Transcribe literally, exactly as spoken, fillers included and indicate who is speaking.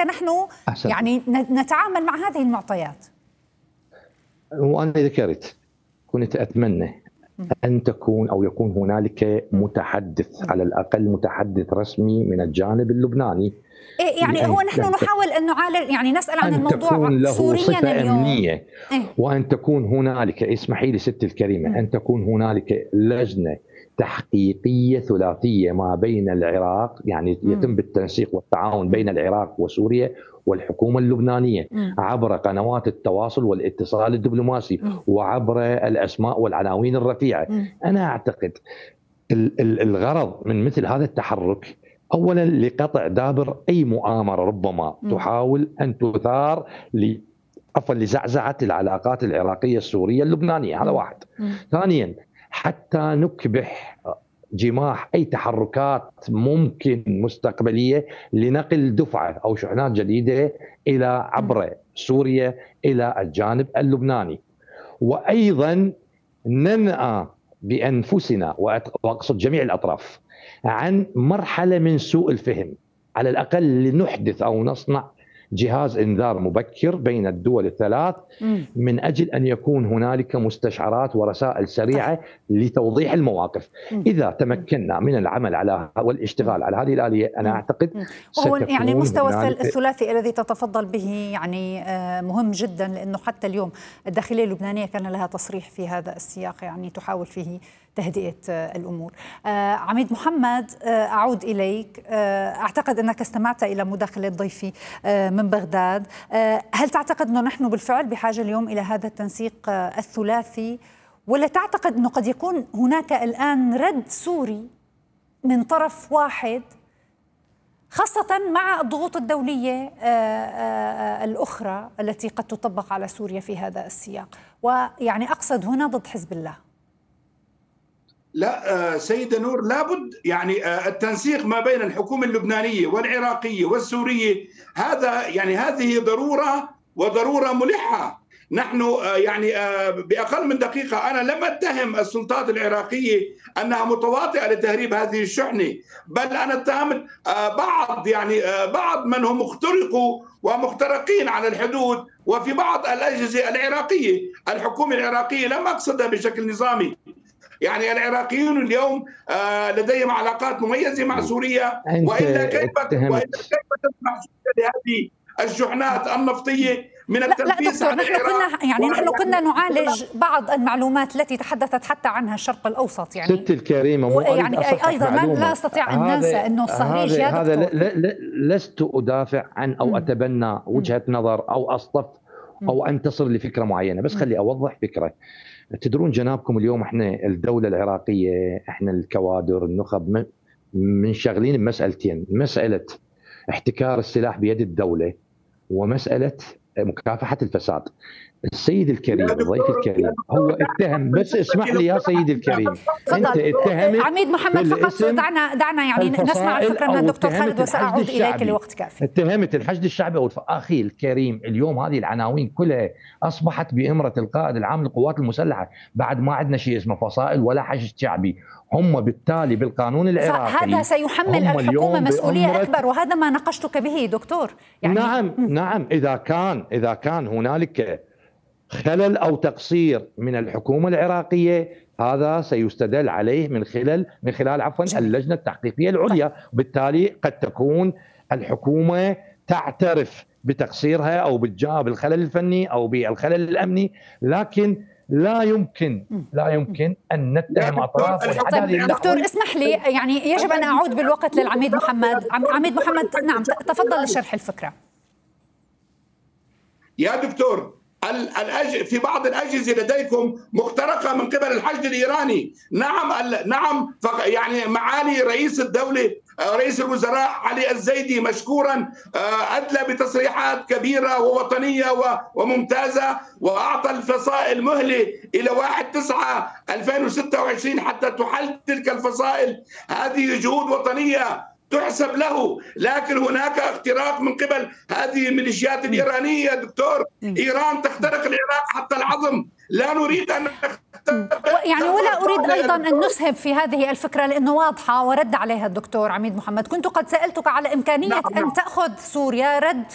Speaker 1: نحن
Speaker 2: أحسن.
Speaker 1: يعني نتعامل مع هذه المعطيات؟
Speaker 2: وأنا ذكرت كنت أتمنى أن تكون أو يكون هنالك متحدث على الأقل متحدث رسمي من الجانب اللبناني.
Speaker 1: إيه يعني هو نحن نحاول أن نعالج يعني نسأل عن
Speaker 2: أن
Speaker 1: الموضوع
Speaker 2: تكون له
Speaker 1: سوريا
Speaker 2: صفة
Speaker 1: اليوم.
Speaker 2: أمنية.
Speaker 1: إيه؟
Speaker 2: وأن تكون هنالك، اسمحي لي ست الكريمة، م. أن تكون هنالك لجنة تحقيقية ثلاثية ما بين العراق، يعني يتم بالتنسيق والتعاون بين العراق وسوريا والحكومة اللبنانية م. عبر قنوات التواصل والاتصال الدبلوماسي م. وعبر الأسماء والعناوين الرفيعة. م. أنا أعتقد الغرض من مثل هذا التحرك أولا لقطع دابر أي مؤامرة ربما م. تحاول أن تثار ل عفوا لزعزعة العلاقات العراقية السورية اللبنانية. هذا واحد. م. ثانيا حتى نكبح جماح أي تحركات ممكن مستقبلية لنقل دفعة أو شحنات جديدة إلى عبر سوريا إلى الجانب اللبناني. وأيضا ننأى بأنفسنا وأقصد جميع الأطراف عن مرحلة من سوء الفهم، على الأقل لنحدث أو نصنع جهاز إنذار مبكر بين الدول الثلاث من أجل أن يكون هنالك مستشعرات ورسائل سريعة لتوضيح المواقف. إذا تمكنا من العمل على والاشتغال على هذه الآلية أنا أعتقد
Speaker 1: وهو يعني المستوى الثلاثي الذي تتفضل به يعني مهم جدا، لأنه حتى اليوم الداخلية اللبنانية كان لها تصريح في هذا السياق، يعني تحاول فيه تهدئة الأمور. آه عميد محمد، آه أعود إليك. آه أعتقد أنك استمعت إلى مداخلة ضيفي آه من بغداد. آه هل تعتقد أنه نحن بالفعل بحاجة اليوم إلى هذا التنسيق آه الثلاثي، ولا تعتقد أنه قد يكون هناك الآن رد سوري من طرف واحد، خاصة مع الضغوط الدولية آه آه الأخرى التي قد تطبق على سوريا في هذا السياق، ويعني أقصد هنا ضد حزب الله؟
Speaker 3: لا سيدة نور، لابد يعني التنسيق ما بين الحكومة اللبنانية والعراقية والسورية، هذا يعني هذه ضرورة وضرورة ملحة. نحن يعني بأقل من دقيقة أنا لم أتهم السلطات العراقية أنها متواطئة لتهريب هذه الشحنة، بل أنا اتهمت بعض يعني بعض من هم اخترقوا ومخترقين على الحدود وفي بعض الأجهزة العراقية. الحكومة العراقية لم أقصدها بشكل نظامي، يعني العراقيون اليوم لديهم علاقات مميزة مع سوريا، وإلا كيف وإلا كيف تسمح سوريا لهذه الشحنات النفطية من التنفيذ؟
Speaker 1: لا لا دكتور، نحن كنا يعني نحن كنا نعالج بعض المعلومات التي تحدثت حتى عنها الشرق الأوسط. يعني
Speaker 2: ست الكريمة مو
Speaker 1: يعني أيضا لا استطيع أن ننسى أنه الصهريج يا دكتور.
Speaker 2: هذا لست أدافع عن أو أتبنى وجهة نظر أو أصطف أو أنتصر لفكرة معينة، بس خلي أوضح فكرة. تدرون جنابكم اليوم احنا الدولة العراقية، احنا الكوادر النخب منشغلين بمسألتين: مسألة احتكار السلاح بيد الدولة ومسألة مكافحة الفساد. السيد الكريم الضيف الكريم هو اتهم، بس اسمح لي يا سيدي الكريم،
Speaker 1: انت اتهمت عميد محمد فقط دعنا دعنا يعني نسمع الفكرة من الدكتور خالد وسأعود اليك لوقت كافي.
Speaker 2: اتهمت الحشد الشعبي او اخي الكريم اليوم هذه العناوين كلها اصبحت بامرة القائد العام للقوات المسلحة، بعد ما عندنا شيء اسمه فصائل ولا حشد شعبي. هم بالتالي بالقانون العراقي
Speaker 1: هذا سيحمل الحكومة مسؤولية أكبر، وهذا ما ناقشتك به دكتور.
Speaker 2: يعني نعم نعم إذا كان إذا كان هنالك خلل أو تقصير من الحكومة العراقية هذا سيستدل عليه من خلال من خلال عفوا اللجنة التحقيقية العليا. بالتالي قد تكون الحكومة تعترف بتقصيرها أو بالخلل الفني أو بالخلل الأمني، لكن لا يمكن لا يمكن أن نتهم أطراف.
Speaker 1: دكتور اسمح لي، يعني يجب أن أعود بالوقت للعميد محمد. عميد محمد نعم تفضل لشرح الفكرة.
Speaker 3: يا دكتور، في بعض الأجهزة لديكم مخترقة من قبل الحشد الإيراني. نعم نعم يعني معالي رئيس الدولة رئيس الوزراء علي الزيدي مشكورا أدلى بتصريحات كبيرة ووطنية وممتازة، وأعطى الفصائل مهلة إلى واحد تسعة ألفين وستة وعشرين حتى تحل تلك الفصائل. هذه جهود وطنية تحسب له، لكن هناك اختراق من قبل هذه الميليشيات الإيرانية يا دكتور. إيران تخترق العراق حتى العظم، لا نريد أن
Speaker 1: يعني ولا أريد أيضا أن نسهب في هذه الفكرة لأنه واضحة ورد عليها الدكتور عميد محمد. كنت قد سألتك على إمكانية أن تأخذ سوريا رد